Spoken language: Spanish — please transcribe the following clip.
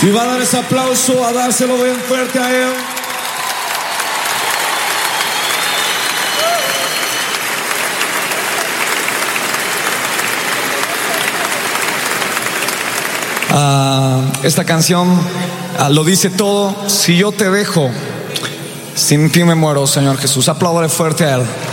Y va a dar ese aplauso, a dárselo bien fuerte a él. Esta canción lo dice todo. Si yo te dejo, sin ti me muero, Señor Jesús. Apláudale fuerte a él.